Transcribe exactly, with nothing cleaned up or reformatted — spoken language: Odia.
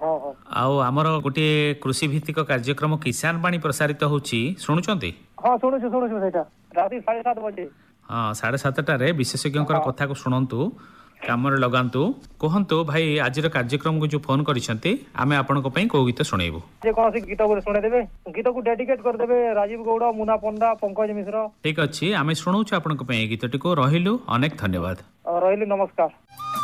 ହଁ ହଁ ଆଉ ଆମର ଗୋଟିଏ କୃଷି ଭିତ୍ତିକ କାର୍ଯ୍ୟକ୍ରମ କିଷାନ ବାଣୀ ପ୍ରସାରିତ ହଉଛି ଶୁଣୁଛନ୍ତି? ହଁ ଶୁଣୁଛୁ ଶୁଣୁଛୁ ସେଇଟା ରାତି ସାଢେ ସାତ ବଜେ। ହଁ ସାଢେ ସାତଟାରେ ବିଶେଷଜ୍ଞଙ୍କର ହଁ କଥାକୁ ଶୁଣନ୍ତୁ, କାମରେ ଲଗାନ୍ତୁ। କୁହନ୍ତୁ ଭାଇ, ଆଜିର କାର୍ଯ୍ୟକ୍ରମକୁ ଯୋଉ ଫୋନ କରିଛନ୍ତି ଆମେ ଆପଣଙ୍କ ପାଇଁ କୋଉ ଗୀତ ଶୁଣେଇବୁ? ଯେ କୌଣସି ଗୀତ ଗୋଟେ ଶୁଣେଇଦେବେ, ଗୀତକୁ ଡେଡିକେଟ କରିଦେବେ ରାଜୀବ ଗୌଡ, ମୁନା ପଣ୍ଡା, ପଙ୍କଜ ମିଶ୍ର। ଠିକ ଅଛି, ଆମେ ଶୁଣଉଛୁ ଆପଣଙ୍କ ପାଇଁ ଏ ଗୀତଟିକୁ। ରହିଲୁ, ଅନେକ ଧନ୍ୟବାଦ। ରହିଲି, ନମସ୍କାର।